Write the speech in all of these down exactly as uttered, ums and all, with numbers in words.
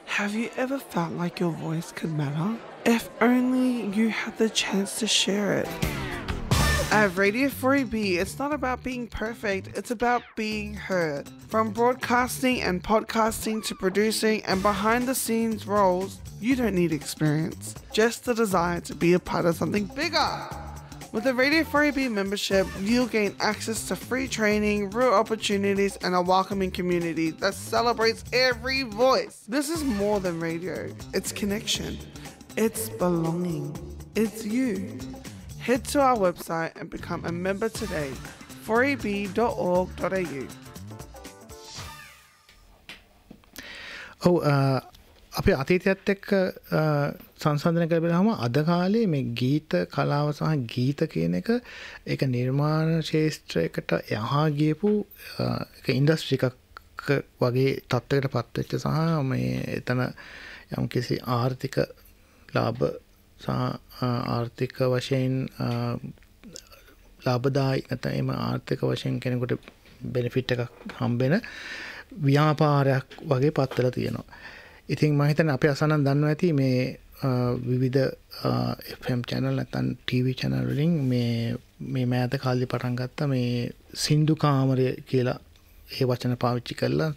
Have you ever felt like your voice could matter? If only you had the chance to share it. At Radio four A B, it's not about being perfect, it's about being heard. From broadcasting and podcasting to producing and behind the scenes roles, you don't need experience, just the desire to be a part of something bigger. With a Radio four A B membership, you'll gain access to free training, real opportunities, and a welcoming community that celebrates every voice. This is more than radio. It's connection. It's belonging. It's you. Head to our website and become a member today. four a b dot org dot a u. ඔව් අපි අතීතයත් එක්ක සංසන්දනය කරලා බලහම අද කාලේ මේ ගීත කලාව සහ ගීත කියන එක ඒක නිර්මාණ ශාස්ත්‍රයකට යහා ගියපු ඒක ඉන්ඩස්ට්‍රි එකක් වගේ තත්ත්වයකට පත් වෙච්ච සහ මේ එතන යම්කිසි ආර්ථික ලාභ සහ ආර්ථික වශයෙන් ලාභදායි නැත්නම් එම ආර්ථික වශයෙන් කෙනෙකුට බෙනිෆිට් එකක් හම්බෙන ව්‍යාපාරයක් වගේ පත් වෙලා තියෙනවා. ඉතින් මම හිතන්නේ අපේ අසන්නන් දන්නවා ඇති මේ විවිධ එෆ් එම් channel නැත්නම් ටීවී channel වලින් මේ මේ මෑත කාලේ පටන් ගත්ත මේ සින්දු කාමරය කියලා ඒ වචන පාවිච්චි කරලා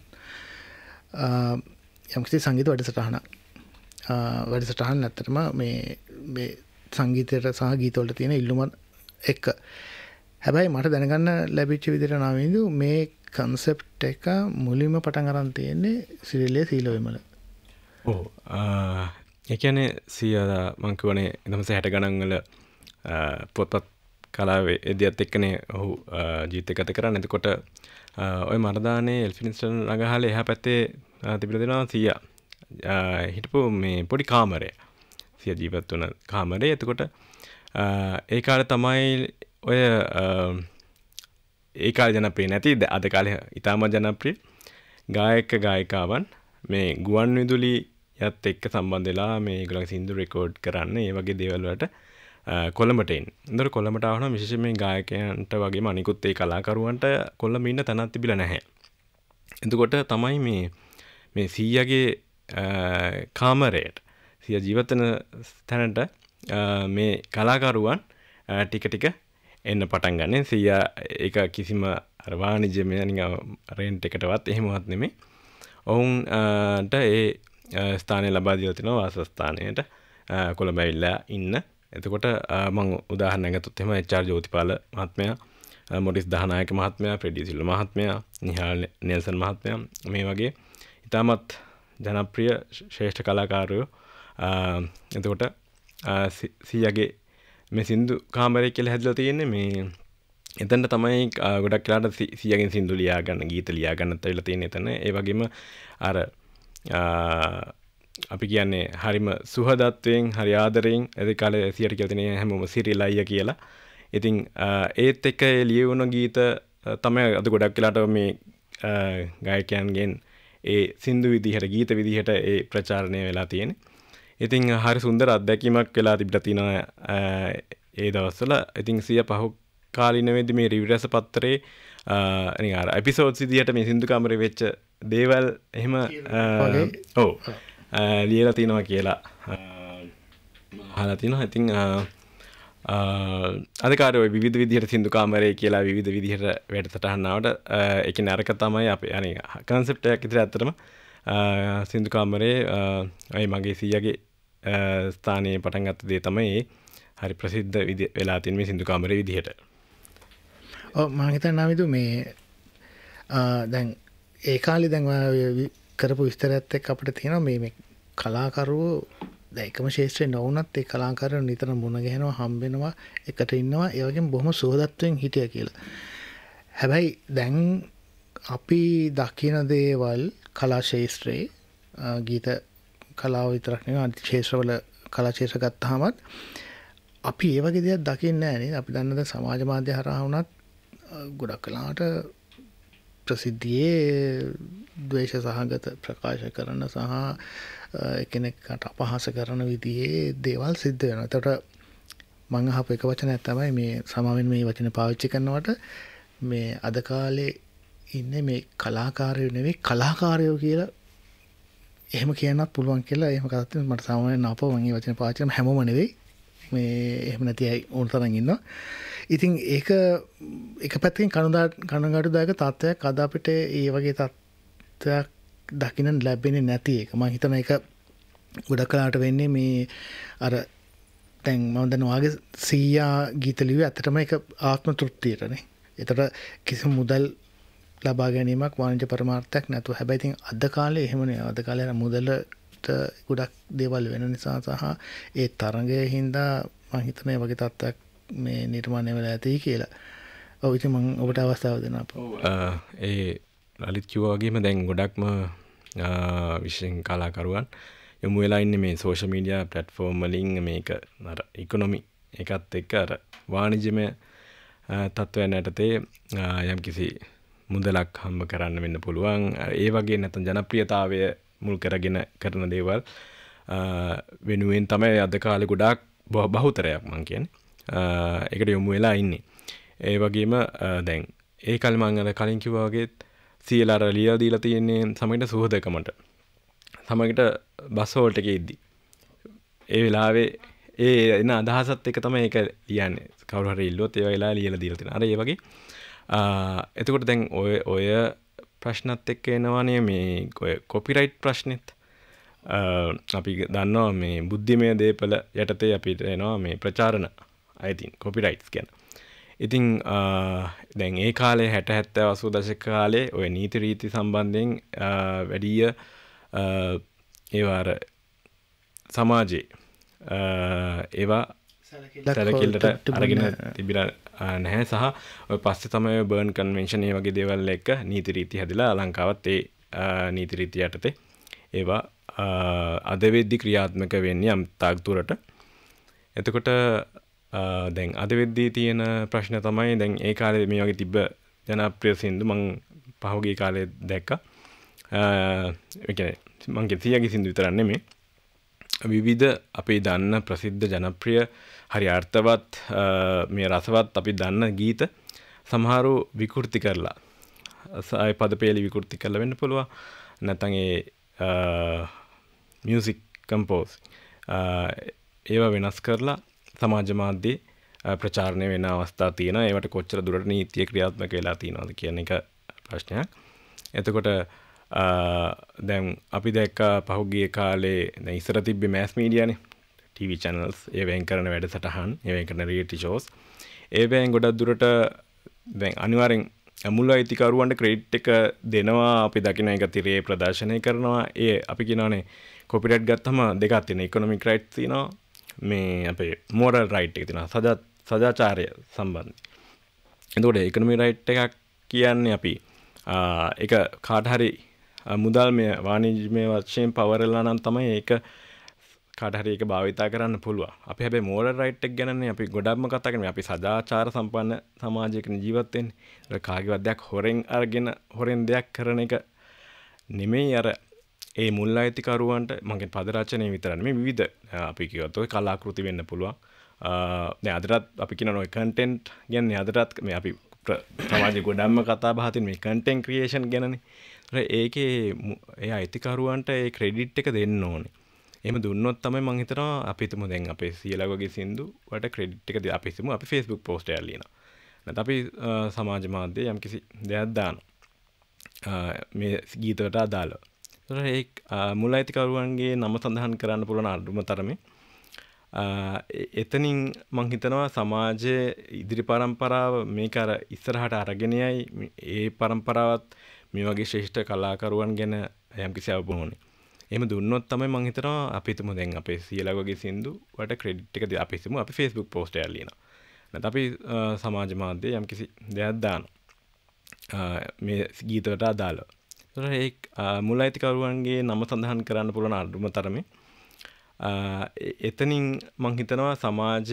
යම්කිසි සංගීත වැඩසටහනක් වැඩසටහන නැත්තරම මේ මේ සංගීතයට සහ ගීතවලට තියෙන ඉල්ලුම එක්ක. හැබැයි මට දැනගන්න ලැබිච්ච විදිහට නාවින්දු මේ කන්සෙප්ට් එක මුලින්ම පටන් අරන් තියෙන්නේ සිරිලේ සීලවෙමල. ඔව් ඒ කියන්නේ සියදා මං කියවනේ එතමස හැට ගණන් වල පොත්පත් කලාවේ එදියත් එක්කනේ ඔහු ජීවිතය ගත කරන්නේ. එතකොට ඔය මරදානේ එල්ෆිනිස්ටන් නගහලේ එහා පැත්තේ තිබිලා දෙනවා සීයා හිටපු මේ පොඩි කාමරය. සිය ජීවත් වුණ කාමරේ. එතකොට ඒ කාලේ තමයි ඔය ඒ කාලේ ජනප්‍රිය නැති අද කාලේ ඉතාමත් ජනප්‍රිය ගායක ගායිකාවන් මේ ගුවන් විදුලියත් එක්ක සම්බන්ධ වෙලා මේ ඒගොල්ලන්ගේ සින්දු රෙකෝඩ් කරන්න ඒ වගේ දේවල් වලට කොළඹට එන්නේ. ඒතර කොළඹට ආවම විශේෂයෙන් මේ ගායකයන්ට වගේම අනිකුත් ඒ කලාකරුවන්ට කොළඹ ඉන්න තැනක් තිබිලා නැහැ. එතකොට තමයි මේ මේ සීයාගේ කාමරයට සිය ජීවත් වෙන තැනට මේ කලාකරුවන් ටික ටික එන්න පටන් ගන්න. සීයා ඒක කිසිම අර වාණිජ්‍යමය නිකන් රෙන්ට් එකටවත් එහෙමවත් නෙමෙයි. ඔවුන්ට ඒ ස්ථානය ලබා දීලා තිනවා වාසස්ථානයට කොළඹ ඇවිල්ලා ඉන්න. එතකොට මම උදාහරණයක් ගත්තොත් එහෙම එච් ආර් ජෝතිපාල මහත්මයා, මොරිස් දහනායක මහත්මයා, ෆ්‍රෙඩි සිල්වා මහත්මයා, නිහාල් නෙල්සන් මහත්මයා මේ වගේ ඉතාමත් ජනප්‍රිය ශ්‍රේෂ්ඨ කලාකාරයෝ එතකොට සීයාගේ මේ සින්දු කාමරය කියලා හැදලා තියෙන්නේ. මේ එතනට තමයි ගොඩක් වෙලාට සීයාගෙන් සින්දු ලියා ගන්න, ගීත ලියා ගන්නත් ඇවිල්ලා තියෙන්නේ එතන. ඒ වගේම අර අපි කියන්නේ හරිම සුහදත්වයෙන්, හරි ආදරයෙන් ඒ කාලේ සියට කියලා තියෙන හැමෝම සිරිලයිය කියලා. ඉතින් ඒත් එක්ක ඒ ලියවුණු ගීත තමයි අද ගොඩක් වෙලාට මේ ගායකයන්ගෙන් ඒ සින්දු විදිහට, ගීත විදිහට ඒ ප්‍රචාරණය වෙලා තියෙන්නේ. ඉතින් හරි සුන්දර අත්දැකීමක් වෙලා තිබිලා තිනවා ඒ දවස්වල. ඉතින් සිය පහු කාලිනවේදී මේ රිවිරස පත්තරේ නිකන් අර එපිසෝඩ්ස් විදිහට මේ සින්දු කාමරේ වෙච්ච දේවල් එහෙම ඔව් ලියලා තිනවා කියලා අහලා තිනවා. ඉතින් අද කාලේ ඔය විවිධ විදිහට සින්දු කාමරේ කියලා විවිධ විදිහට වැඩසටහන් ආවට ඒකේ නරක තමයි අපේ අනේ කන්සෙප්ට් එකක් ඉතින් ඇත්තටම සින්දු කාමරේ අය මගේ සීයාගේ ස්ථානයේ පටන් ගත්ත දේ තමයි හරි ප්‍රසිද්ධ වෙලා තියෙන මේ සින්දු කාමරේ විදිහට. ඔව් මම හිතන්නේ නාවිදු මේ දැන් ඒ කාලේ දැන් කරපු විස්තරයත් එක්ක අපිට තියෙනවා මේ මේ කලාකරුවෝ දැන් එකම ශාස්ත්‍රයේ නොවුනත් ඒ කලාකරුවෝ නිතර මුණ ගැහෙනවා, හම්බ වෙනවා, එකට ඉන්නවා, ඒ වගේම බොහොම සුවදත්වයෙන් හිටියා කියලා. හැබැයි දැන් අපි දකින දේවල් කලා ශාස්ත්‍රයේ ගීත කලාව විතරක් නෙවෙයි අනිත් ශාස්ත්‍රවල කලා ශාස්ත්‍ර ගත්තාමත් අපි ඒ වගේ දේවල් දකින්නේ නැහැ නේද? අපි දන්නද සමාජ මාධ්‍ය හරහා වුණත් ගොඩක් කලාවට ප්‍රසිද්ධියේ ද්වේෂ සහගත ප්‍රකාශ කරන සහ එකිනෙකට අපහාස කරන විදිහේ දේවල් සිද්ධ වෙනවා. ඒතකොට මම අහපු එක වචනයක් තමයි මේ සමාවෙන් මේ වචන පාවිච්චි කරනවට මේ අද කාලේ ඉන්නේ මේ කලාකාරයෝ නෙවෙයි කලාකාරයෝ කියලා එහෙම කියන්නත් පුළුවන් කියලා එහෙම කතාවක් තියෙනවා. මට සාමාන්‍යයෙන් ආපහු මම මේ වචන පාවිච්චි කරන හැමෝම නෙවෙයි. මේ එහෙම නැති අය ඕන තරම් ඉන්නවා. ඉතින් ඒක එක පැත්තකින් කනගාටුදායක තත්ත්වයක්. අද අපිට ඒ වගේ තත්ත්වයක් දකින්න ලැබෙන්නේ නැති එක. මම හිතන එක ගොඩක් කලාට වෙන්නේ මේ අර දැන් මම දැන් වාගේ සීයා ගීත ලිව්වේ ඇත්තටම ඒක ආත්ම තෘප්තියටනේ. ඒතර කිසිම මුදල් ලබා ගැනීමක් වාණිජ්‍ය පරමාර්ථයක් නැතුව. හැබැයි ඉතින් අද කාලේ එහෙම නේ. අද කාලේ අර මුදලට ගොඩක් දේවල් වෙන නිසා සහ ඒ තරඟයේ හින්දා මම හිතන ඒ වගේ තත්ත්වයක් මේ නිර්මාණය වෙලා ඇති කියලා. ඔව් ඉතින් මම ඔබට අවස්ථාව දෙනවා. ඔව් ඒ ලලිත් කිව්වා වගේම දැන් ගොඩක්ම විශේෂයෙන් කලාකරුවන් යොමු වෙලා ඉන්නේ මේ සෝෂල් මීඩියා ප්ලැට්ෆෝම් වලින් මේක අර ඉකොනොමි එකත් එක්ක අර වාණිජ්‍යමය තත්ත්වයන් යටතේ යම් කිසි මුදලක් හම්බ කරන්න වෙන්න පුළුවන්. ඒ වගේ නැත්නම් ජනප්‍රියතාවය මුල් කරගෙන කරන දේවල් වෙනුවෙන් තමයි අද කාලේ ගොඩාක් බහුතරයක් මං කියන්නේ. ඒකට යොමු වෙලා ඉන්නේ. ඒ වගේම දැන් ඒ කල් මං අර කලින් කිව්වා වගේ සීලා අර ලියලා දීලා තියෙන්නේ සමගිට සුහදකමට. සමගිට බස් හෝල්ට් එකේ ඉද්දි. ඒ වෙලාවේ ඒ එන අදහසත් එක තමයි ඒක ලියන්නේ. කවුරු හරි ඉල්ලුවොත් ඒ වෙලාවේ ලියලා දීලා තියෙනවා. අර ඒ වගේ එතකොට දැන් ඔය ඔය ප්‍රශ්නත් එක්ක එනවනේ මේ ඔය කොපිරයිට් ප්‍රශ්නෙත්. අපි දන්නවා මේ බුද්ධිමය දේපල යටතේ අපිට එනවා මේ ප්‍රචාරණ අයිතින් කොපිරයිට්ස් ගැන. ඉතින් දැන් ඒ කාලේ හැට හැත්තෑ අසූ දශක කාලේ ඔය නීති රීති සම්බන්ධයෙන් වැඩිය ඒවා අර සමාජයේ ඒවා සැලකිල්ලට අරගෙන තිබිලා නැහැ. සහ ඔය පස්සේ තමයි බර්න් කන්වෙන්ෂන් ඒ වගේ දේවල් එක්ක නීති රීති හැදිලා ලංකාවත් ඒ නීති රීති යටතේ ඒවා අද වෙද්දි ක්‍රියාත්මක වෙන්නේ යම් තාක් දුරට. එතකොට දැන් අද වෙද්දී තියෙන ප්‍රශ්න තමයි දැන් ඒ කාලේ මේ වගේ තිබ්බ ජනප්‍රිය සින්දු මං පහුගිය කාලේ දැක්කා. ඒ කියන්නේ මං කිය සියගේ සින්දු විතරක් නෙමෙයි. විවිධ අපි දන්න ප්‍රසිද්ධ ජනප්‍රිය හරි අර්ථවත් මේ රසවත් අපි දන්න ගීත සමහරු විකෘති කරලා සාය පදපේලි විකෘති කරලා වෙන්න පුළුවන්. නැත්නම් ඒ මියුසික් කම්පෝස් ඒවා වෙනස් කරලා සමාජ මාධ්‍යයේ ප්‍රචාරණය වෙන අවස්ථා තියෙනවා. ඒවට කොච්චර දුරට නීතිය ක්‍රියාත්මක වෙලා තියෙනවද කියන එක ප්‍රශ්නයක්. එතකොට දැන් අපි දැක්ක පහුගිය කාලේ දැන් ඉස්සර තිබ්බේ මෑස් මීඩියානේ ටීවී channels ඒවෙන් කරන වැඩසටහන් ඒවෙන් කරන රියැලිටි ෂෝස් ඒවෙන් ගොඩක් දුරට දැන් අනිවාර්යෙන් මුල් අයිතිකරුවන්ට ක්‍රෙඩිට් එක දෙනවා. අපි දකින එක තිරේ ප්‍රදර්ශනය කරනවා. ඒ අපි කියනවානේ කොපිරයිට් ගත්තම දෙකක් තියෙනවා. ඉකොනොමික් රයිට්ස් තියෙනවා. මේ අපේ මෝරල් රයිට් එක තියෙනවා. සදා සදාචාරය සම්බන්ධ. එතකොට ඉකොනොමික් රයිට් එකක් කියන්නේ අපි ඒක කාට හරි මුදල් මේ වාණිජ්‍යමය වශයෙන් පවරලා නම් තමයි ඒක කාට හරි ඒක භාවිතා කරන්න පුළුවන්. අපි හැබැයි මෝරල් රයිට් එක ගැනනේ අපි ගොඩක්ම කතා කරන්නේ. අපි සදාචාර සම්පන්න සමාජයක ජීවත් වෙන්නේ. ඒක කාගේවත් දෙයක් හොරෙන් අරගෙන හොරෙන් දෙයක් කරන එක නෙමෙයි. අර ඒ මුල් අයිතිකරුවන්ට මගේ පද රචනය විතර නෙමෙයි විවිධ අපි කියවත් ඔය කලාකෘති වෙන්න පුළුවන්. දැන් අදටත් අපි කියන ඔය කන්ටෙන්ට් කියන්නේ අදටත් මේ අපි සමාජයේ ගොඩක්ම කතා බහ තියෙන මේ කන්ටෙන්ට් ක්‍රියේෂන් ගැනනේ. ඒකේ ඒ අයිතිකරුවන්ට ඒ ක්‍රෙඩිට් එක දෙන්න ඕනේ. එහෙම දුන්නොත් තමයි මම හිතනවා අපි හිතමු දැන් අපේ සියලා වගේ සින්දු වලට ක්‍රෙඩිට් එක අපි හිතමු අපි Facebook post එකක් ලියනවා. නැත්නම් අපි සමාජ මාධ්‍යයේ යම්කිසි දෙයක් දානවා. මේ ගීත වලට අදාළව. ඒතර ඒ මුල් අයිතිකරුවන්ගේ නම සඳහන් කරන්න පුළුවන් අඩුම තරමේ. එතනින් මම හිතනවා සමාජයේ ඉදිරි පරම්පරාව මේක අර ඉස්සරහට අරගෙන යයි. ඒ පරම්පරාවත් මේ වගේ ශ්‍රේෂ්ඨ කලාකරුවන් ගැන යම්කිසි අවබෝධයක්. එහෙම දුන්නොත් තමයි මම හිතනවා අපි හිතමු දැන් අපේ සියලා වගේ සින්දු වලට ක්‍රෙඩිට් එක අපි හිතමු අපි Facebook post එකක් ලියනවා. නැත්නම් අපි සමාජ මාධ්‍යයේ යම්කිසි දෙයක් දානවා. මේ ගීත වලට අදාළව. ඒතර ඒ මුල් අයිතිකරුවන්ගේ නම සඳහන් කරන්න පුළුවන් අඩුම තරමේ. එතනින් මම හිතනවා සමාජ